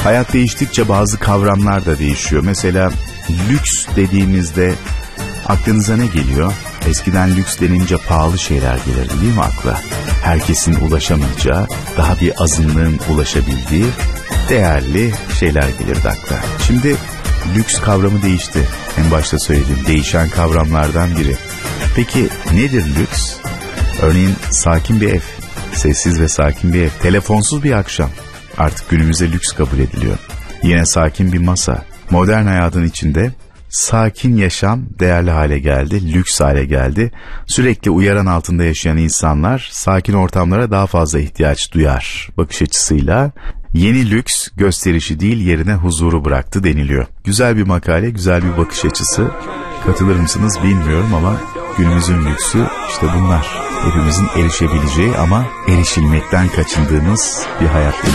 Hayat değiştikçe bazı kavramlar da değişiyor. Mesela lüks dediğimizde aklınıza ne geliyor? Eskiden lüks denince pahalı şeyler gelirdi değil mi akla? Herkesin ulaşamayacağı, daha bir azınlığın ulaşabildiği değerli şeyler gelirdi akla. Şimdi lüks kavramı değişti. En başta söylediğim değişen kavramlardan biri. Peki nedir lüks? Örneğin sakin bir ev, sessiz ve sakin bir ev, telefonsuz bir akşam artık günümüzde lüks kabul ediliyor. Yine sakin bir masa. Modern hayatın içinde sakin yaşam değerli hale geldi, lüks hale geldi. Sürekli uyaran altında yaşayan insanlar sakin ortamlara daha fazla ihtiyaç duyar bakış açısıyla. Yeni lüks gösterişi değil yerine huzuru bıraktı deniliyor. Güzel bir makale, güzel bir bakış açısı. Katılır mısınız bilmiyorum ama günümüzün lüksü işte bunlar. Hepimizin erişebileceği ama erişilmekten kaçındığımız bir hayat.